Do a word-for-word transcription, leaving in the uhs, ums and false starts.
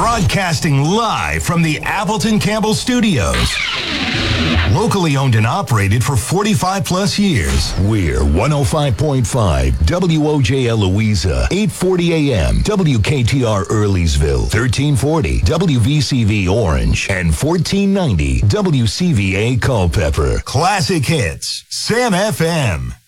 Broadcasting live from the Appleton Campbell Studios. Locally owned and operated for forty-five plus years. We're one oh five point five W O J L Louisa, eight forty A M W K T R Earleysville, thirteen forty W V C V Orange, and fourteen ninety W C V A Culpeper. Classic hits, Sam F M.